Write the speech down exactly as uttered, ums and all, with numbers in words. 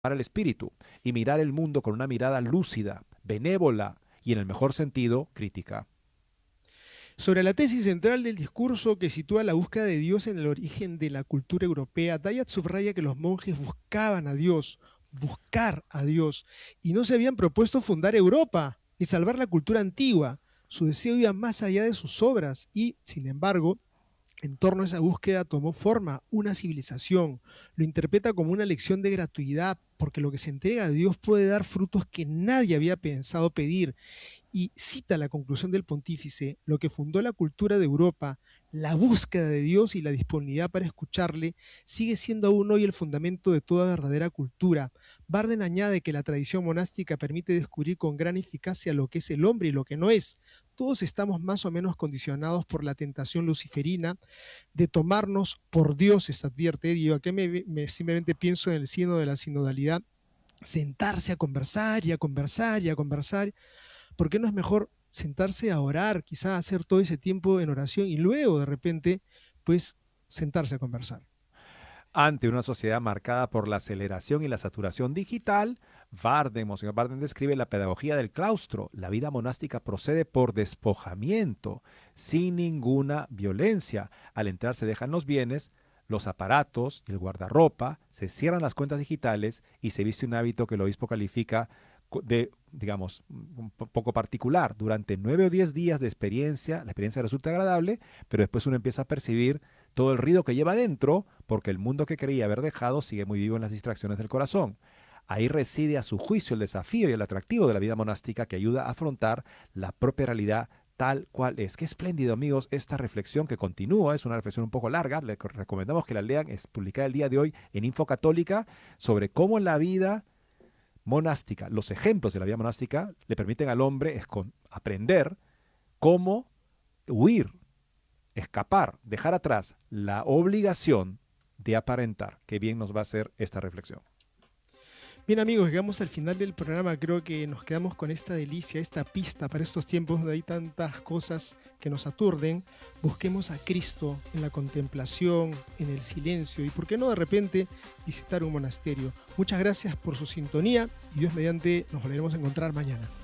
al espíritu y mirar el mundo con una mirada lúcida, benévola y en el mejor sentido, crítica. Sobre la tesis central del discurso que sitúa la búsqueda de Dios en el origen de la cultura europea, Dayat subraya que los monjes buscaban a Dios, buscar a Dios, y no se habían propuesto fundar Europa y salvar la cultura antigua. Su deseo iba más allá de sus obras y, sin embargo, en torno a esa búsqueda tomó forma una civilización. Lo interpreta como una lección de gratuidad, porque lo que se entrega a Dios puede dar frutos que nadie había pensado pedir. Y cita la conclusión del pontífice: lo que fundó la cultura de Europa, la búsqueda de Dios y la disponibilidad para escucharle, sigue siendo aún hoy el fundamento de toda verdadera cultura. Barden añade que la tradición monástica permite descubrir con gran eficacia lo que es el hombre y lo que no es. Todos estamos más o menos condicionados por la tentación luciferina de tomarnos por dioses, advierte. Y aquí me, me simplemente pienso en el sínodo de la sinodalidad, sentarse a conversar y a conversar y a conversar. ¿Por qué no es mejor sentarse a orar, quizá hacer todo ese tiempo en oración y luego de repente, pues, sentarse a conversar? Ante una sociedad marcada por la aceleración y la saturación digital, Barden, Monseñor Barden describe la pedagogía del claustro. La vida monástica procede por despojamiento, sin ninguna violencia. Al entrar se dejan los bienes, los aparatos y el guardarropa, se cierran las cuentas digitales y se viste un hábito que el obispo califica de, digamos, un poco particular. Durante nueve o diez días de experiencia, la experiencia resulta agradable, pero después uno empieza a percibir todo el ruido que lleva dentro, porque el mundo que creía haber dejado sigue muy vivo en las distracciones del corazón. Ahí reside a su juicio el desafío y el atractivo de la vida monástica que ayuda a afrontar la propia realidad tal cual es. Qué espléndido, amigos, esta reflexión que continúa, es una reflexión un poco larga, les recomendamos que la lean, es publicada el día de hoy en Info Católica, sobre cómo la vida monástica, los ejemplos de la vida monástica le permiten al hombre escon- aprender cómo huir, escapar, dejar atrás la obligación de aparentar. Qué bien nos va a hacer esta reflexión. Bien, amigos, llegamos al final del programa. Creo que nos quedamos con esta delicia, esta pista para estos tiempos donde hay tantas cosas que nos aturden. Busquemos a Cristo en la contemplación, en el silencio y, ¿por qué no de repente visitar un monasterio? Muchas gracias por su sintonía y Dios mediante nos volveremos a encontrar mañana.